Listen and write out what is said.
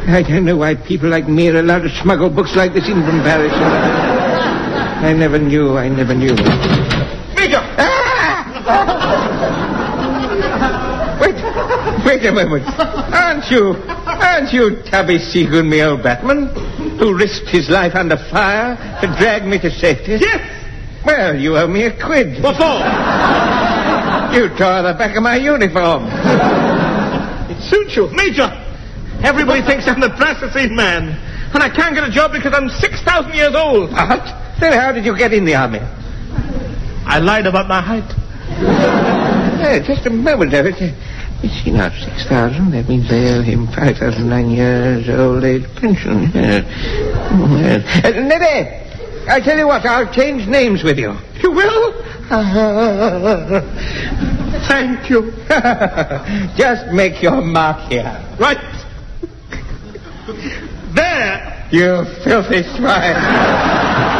I don't know why people like me are allowed to smuggle books like this in from Paris. I never knew. Major! Wait a moment. Aren't you Tubby Seagoon, me old Batman, who risked his life under fire to drag me to safety? Yes! Well, you owe me a quid. What for? You tore the back of my uniform. It suits you. Major! Everybody thinks I'm the plasticine man. And I can't get a job because I'm 6,000 years old. What? Then how did you get in the army? I lied about my height. Just a moment, David. You see now, 6,000, that means they owe him 5,009 years old age pension. Neddy, I tell you what, I'll change names with you. You will? Thank you. Just make your mark here. Right. There. You filthy swine.